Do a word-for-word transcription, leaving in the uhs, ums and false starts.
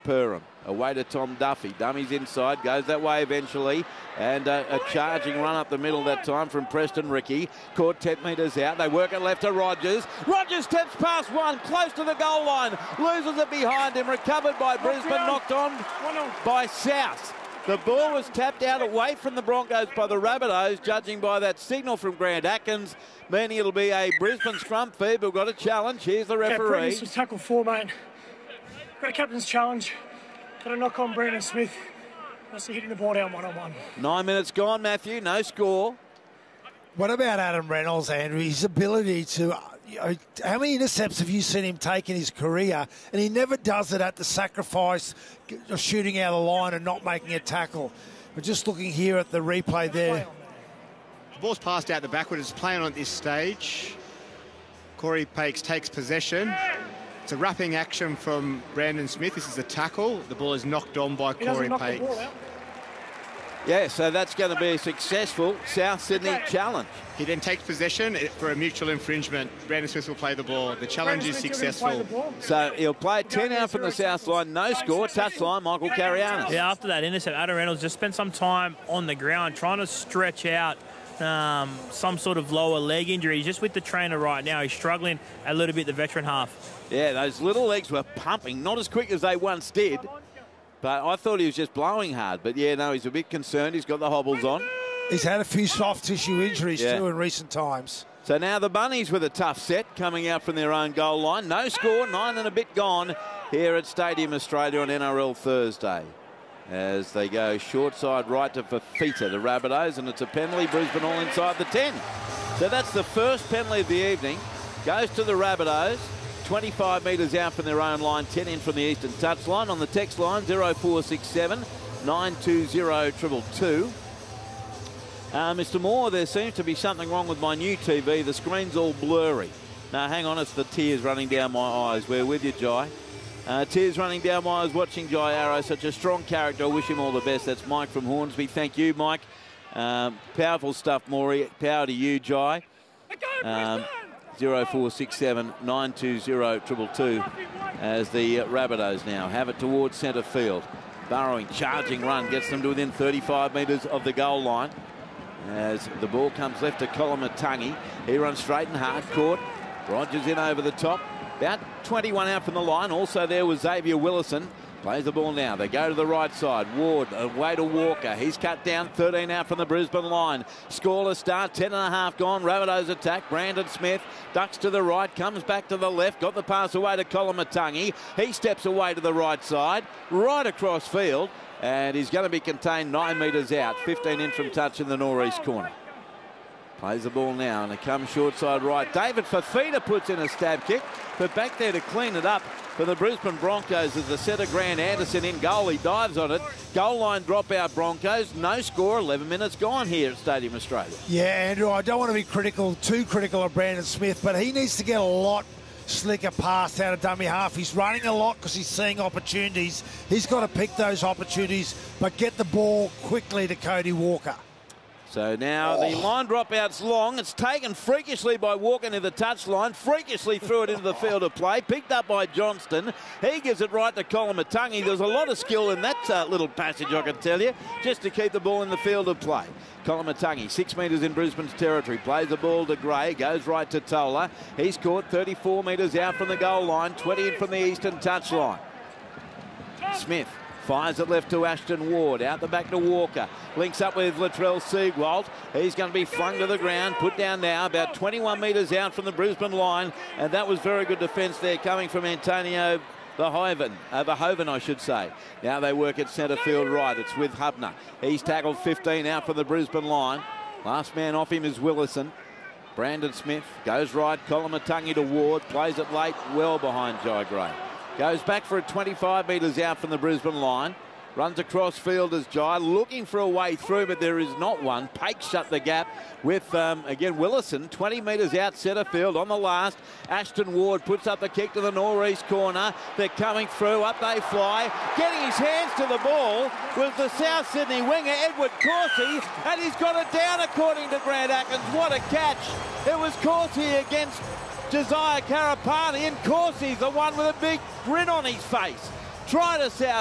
Perham. Away to Tom Duffy. Dummy's inside, goes that way eventually. And uh, a charging run up the middle that time from Preston Ricky. Caught ten metres out. They work it left to Rogers. Rogers steps past one, close to the goal line. Loses it behind him. Recovered by Brisbane, knocked on by South. The ball was tapped out away from the Broncos by the Rabbitohs, judging by that signal from Grant Atkins, meaning it'll be a Brisbane scrum feed. We've got a challenge. Here's the referee. Okay, this was tackle four, mate. Got a captain's challenge. Got a knock on Brandon Smith. That's hitting the ball down one-on-one. Nine minutes gone, Matthew. No score. What about Adam Reynolds, Andrew? His ability to... You know, how many intercepts have you seen him take in his career? And he never does it at the sacrifice of shooting out of the line and not making a tackle. We're just looking here at the replay there. The ball's passed out the backward. It's playing on at this stage. Corey Pakes takes possession. It's a wrapping action from Brandon Smith. This is a tackle. The ball is knocked on by He Corey knock Pakes. the ball out. Yeah, so that's going to be a successful South Sydney challenge. He then takes possession for a mutual infringement. Brandon Smith will play the ball. The challenge is successful. So he'll play ten out from the south line, no score, touchline, Michael Carianis. Yeah, after that intercept, Adam Reynolds just spent some time on the ground trying to stretch out um, some sort of lower leg injury. He's just with the trainer right now. He's struggling a little bit, the veteran half. Yeah, those little legs were pumping, not as quick as they once did. But I thought he was just blowing hard. But, yeah, no, he's a bit concerned. He's got the hobbles on. He's had a few soft tissue injuries, yeah. too, in recent times. So now the Bunnies with a tough set coming out from their own goal line. No score, nine and a bit gone here at Stadium Australia on N R L Thursday. As they go short side right to Fafita, the Rabbitohs, and it's a penalty. Brisbane all inside the ten. So that's the first penalty of the evening. Goes to the Rabbitohs. twenty-five metres out from their own line, ten in from the eastern touchline. On the text line, oh four six seven, nine two zero, two two two. Uh, Mister Moore, there seems to be something wrong with my new T V. The screen's all blurry. Now, hang on, it's the tears running down my eyes. We're with you, Jai. Uh, tears running down my eyes watching Jai Arrow. Such a strong character. I wish him all the best. That's Mike from Hornsby. Thank you, Mike. Um, powerful stuff, Maury. Power to you, Jai. Um, oh four six seven, nine two zero, two two two as the Rabbitohs now have it towards centre field. Burrowing, charging run, gets them to within thirty-five metres of the goal line. As the ball comes left to Koloamatangi. He runs straight and hard, caught. Rogers in over the top. About twenty-one out from the line. Also there was Xavier Willison. Plays the ball now. They go to the right side. Ward away to Walker. He's cut down, thirteen out from the Brisbane line. Scoreless start, ten and a half gone. Rabbitohs attack. Brandon Smith ducks to the right, comes back to the left. Got the pass away to Koloamatangi. He steps away to the right side, right across field. And he's going to be contained nine metres out. fifteen in from touch in the northeast corner. Plays the ball now and it comes short side right. David Fafita puts in a stab kick, but back there to clean it up for the Brisbane Broncos is the setter Grant Anderson in goal. He dives on it. Goal line dropout Broncos. No score. eleven minutes gone here at Stadium Australia. Yeah, Andrew, I don't want to be critical, too critical of Brandon Smith, but he needs to get a lot slicker pass out of dummy half. He's running a lot because he's seeing opportunities. He's got to pick those opportunities, but get the ball quickly to Cody Walker. So now oh. the line dropout's long. It's taken freakishly by Walker near the touchline. Freakishly threw it into the field of play. Picked up by Johnston. He gives it right to Koloamatangi. There's a lot of skill in that uh, little passage, I can tell you, just to keep the ball in the field of play. Koloamatangi, six metres in Brisbane's territory. Plays the ball to Gray. Goes right to Tola. He's caught thirty-four metres out from the goal line. twenty in from the eastern touchline. Smith fires it left to Ashton Ward. Out the back to Walker. Links up with Latrell Siegwald. He's going to be flung to the ground. Put down now about twenty-one metres out from the Brisbane line. And that was very good defence there coming from Antonio Verhoeven. Uh, Verhoeven, I should say. Now they work at centre field right. It's with Hubner. He's tackled fifteen out from the Brisbane line. Last man off him is Willison. Brandon Smith goes right. Koloamatangi to Ward. Plays it late. Well behind Jai Gray. Goes back for a twenty-five metres out from the Brisbane line. Runs across field as Jai, looking for a way through, but there is not one. Pake shut the gap with, um, again, Willison, twenty metres out centre field on the last. Ashton Ward puts up the kick to the northeast corner. They're coming through, up they fly. Getting his hands to the ball was the South Sydney winger, Edward Corsi, and he's got it down according to Grant Atkins. What a catch. It was Corsi against Josiah Karapani, and Corsi's the one with a big grin on his face. Try to south.